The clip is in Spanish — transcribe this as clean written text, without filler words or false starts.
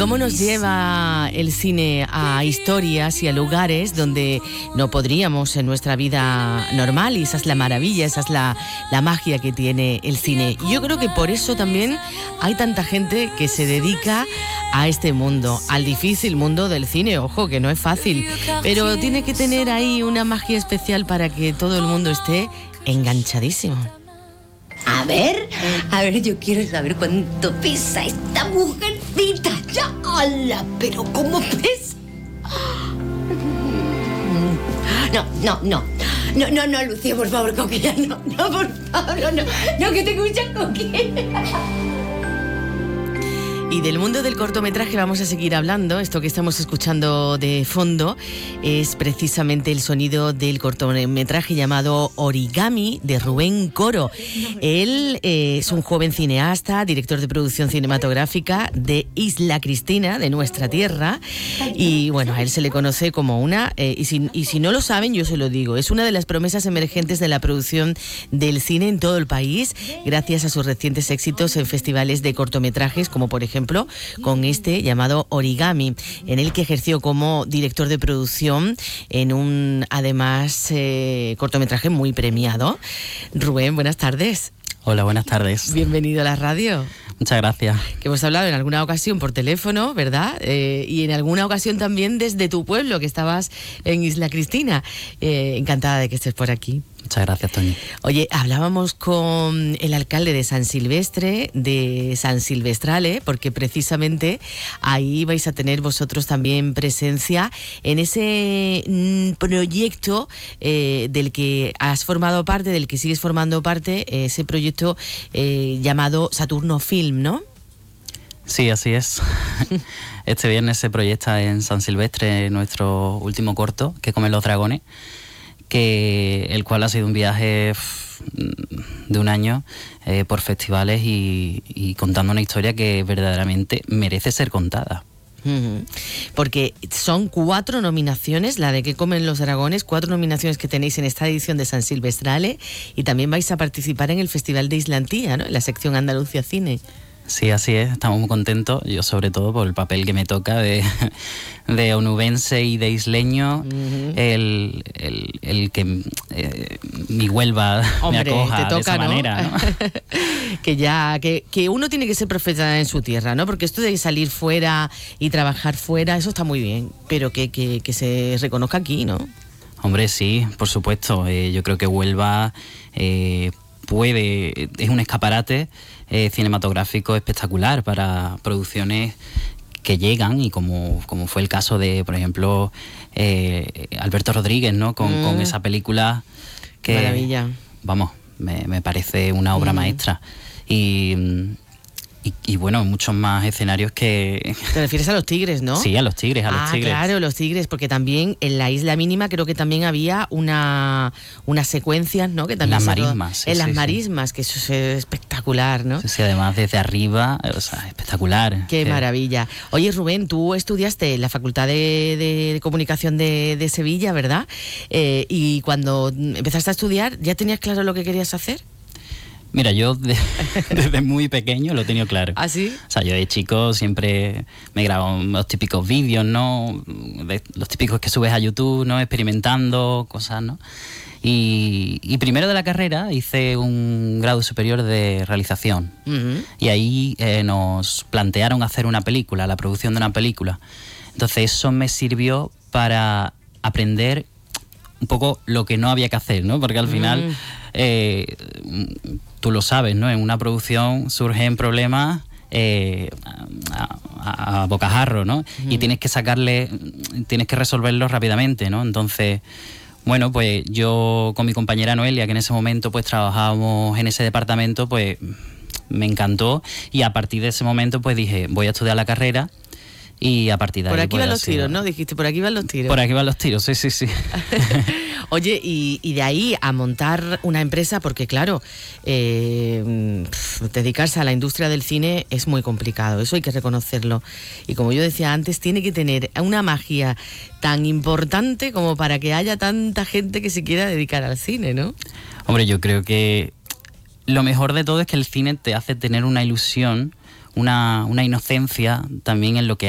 cómo nos lleva el cine a historias y a lugares donde no podríamos en nuestra vida normal, y esa es la maravilla, esa es la magia que tiene el cine. Yo creo que por eso también hay tanta gente que se dedica a este mundo, al difícil mundo del cine. Ojo, que no es fácil, pero tiene que tener ahí una magia especial para que todo el mundo esté enganchadísimo. A ver, yo quiero saber cuánto pesa esta mujercita. ¡Ya! ¡Hala! Pero ¿cómo pesa? No, Lucía, por favor, Coquilla, no, por favor, no, que te escuchas, Coquilla. Y del mundo del cortometraje vamos a seguir hablando. Esto que estamos escuchando de fondo es precisamente el sonido del cortometraje llamado Origami, de Rubén Coro. Él es un joven cineasta, director de producción cinematográfica de Isla Cristina, de nuestra tierra. Y bueno, a él se le conoce como una, y si no lo saben, yo se lo digo, es una de las promesas emergentes de la producción del cine en todo el país, gracias a sus recientes éxitos en festivales de cortometrajes, como por ejemplo con este llamado Origami, en el que ejerció como director de producción en un, además, cortometraje muy premiado. Rubén, buenas tardes. Hola, buenas tardes. Bienvenido a la radio. Muchas gracias. Que hemos hablado en alguna ocasión por teléfono, ¿verdad? Y en alguna ocasión también desde tu pueblo, que estabas en Isla Cristina. Encantada de que estés por aquí. Muchas gracias, Toñi. Oye, hablábamos con el alcalde de San Silvestre, de San Silvestrale, porque precisamente ahí vais a tener vosotros también presencia en ese proyecto del que has formado parte, del que sigues formando parte, ese proyecto llamado Saturno Film, ¿no? Sí, así es. Este viernes se proyecta en San Silvestre nuestro último corto, Que comen los dragones, el cual ha sido un viaje de un año por festivales y contando una historia que verdaderamente merece ser contada. Porque son 4 nominaciones, la de Que comen los dragones, 4 nominaciones que tenéis en esta edición de San Silvestrale, y también vais a participar en el Festival de Islantía, ¿no? En la sección Andalucía Cine. Sí, así es, estamos muy contentos, yo sobre todo por el papel que me toca de onubense y de isleño, el que mi Huelva me acoja te toca, de esa manera, ¿no? que uno tiene que ser profeta en su tierra, ¿no? Porque esto de salir fuera y trabajar fuera, eso está muy bien, pero que se reconozca aquí, ¿no? Hombre, sí, por supuesto, yo creo que Huelva es un escaparate cinematográfico espectacular para producciones que llegan, y como fue el caso de, por ejemplo, Alberto Rodríguez, ¿no? Con esa película que, maravilla, vamos, me parece una obra maestra. Y bueno, muchos más escenarios que... Te refieres a Los Tigres, ¿no? Sí, a Los Tigres, a Los Tigres. Claro, Los Tigres, porque también en la Isla Mínima creo que también había unas secuencias, ¿no? Que también las marismas. En las marismas, que eso es espectacular, ¿no? Sí, además desde arriba, o sea, espectacular. Qué maravilla. Oye, Rubén, tú estudiaste en la Facultad de Comunicación de Sevilla, ¿verdad? Y cuando empezaste a estudiar, ¿ya tenías claro lo que querías hacer? Mira, yo desde muy pequeño lo he tenido claro. ¿Ah, sí? O sea, yo de chico siempre me grabo los típicos vídeos, ¿no? Los típicos que subes a YouTube, ¿no? Experimentando cosas, ¿no? Y primero de la carrera hice un grado superior de realización. Y ahí nos plantearon hacer una película, la producción de una película. Entonces eso me sirvió para aprender un poco lo que no había que hacer, ¿no? Porque al final... tú lo sabes, ¿no? En una producción surgen problemas a bocajarro, ¿no? Y tienes que resolverlos rápidamente, ¿no? Entonces, bueno, pues yo con mi compañera Noelia, que en ese momento pues trabajábamos en ese departamento, pues me encantó, y a partir de ese momento pues dije, voy a estudiar la carrera. Y a partir de ahí... Por aquí van los tiros, ¿no? Dijiste, por aquí van los tiros. Por aquí van los tiros, sí. Oye, y de ahí a montar una empresa, porque claro, dedicarse a la industria del cine es muy complicado, eso hay que reconocerlo. Y como yo decía antes, tiene que tener una magia tan importante como para que haya tanta gente que se quiera dedicar al cine, ¿no? Hombre, yo creo que lo mejor de todo es que el cine te hace tener una ilusión, una inocencia también en lo que